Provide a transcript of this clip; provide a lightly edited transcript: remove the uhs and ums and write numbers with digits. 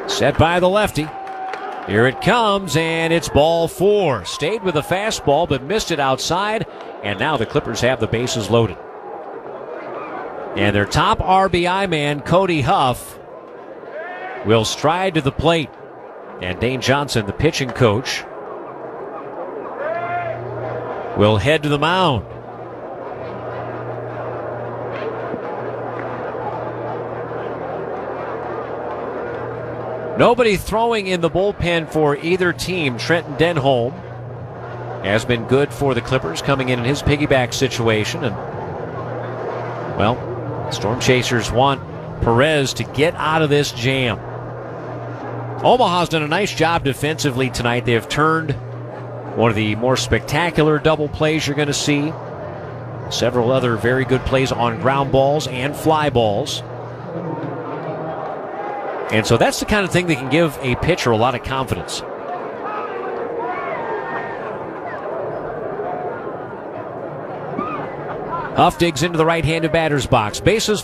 Set by the lefty. Here it comes, and it's ball 4. Stayed with a fastball, but missed it outside, and now the Clippers have the bases loaded. And their top RBI man, Cody Huff, will stride to the plate. And Dane Johnson, the pitching coach, will head to the mound. Nobody throwing in the bullpen for either team. Trenton Denholm has been good for the Clippers, coming in his piggyback situation. And, well, Storm Chasers want Perez to get out of this jam. Omaha's done a nice job defensively tonight. They have turned one of the more spectacular double plays you're going to see. Several other very good plays on ground balls and fly balls. And so that's the kind of thing that can give a pitcher a lot of confidence. Huff digs into the right-handed batter's box. Bases